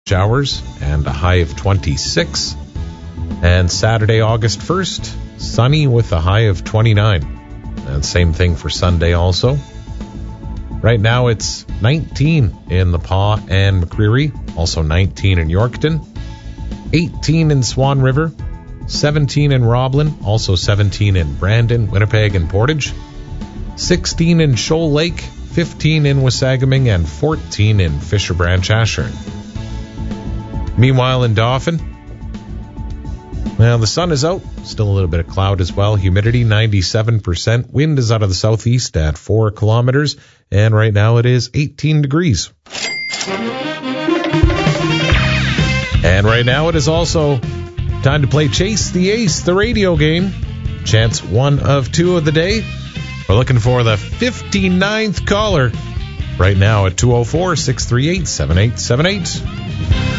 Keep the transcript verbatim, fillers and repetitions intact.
showers and a high of twenty-six. And Saturday, August first, sunny with a high of twenty-nine. And same thing for Sunday also. Right now it's nineteen in the Paw and McCreary, also nineteen in Yorkton, eighteen in Swan River, seventeen in Roblin, also seventeen in Brandon, Winnipeg, and Portage, sixteen in Shoal Lake, fifteen in Wasagaming, and fourteen in Fisher Branch, Ashern. Meanwhile in Dauphin, well, the sun is out, still a little bit of cloud as well, humidity ninety-seven percent, wind is out of the southeast at four kilometers, and right now it is eighteen degrees. And right now it is also time to play Chase the Ace, the radio game. Chance one of two of the day. We're looking for the fifty-ninth caller right now at two oh four, six three eight, seven eight seven eight.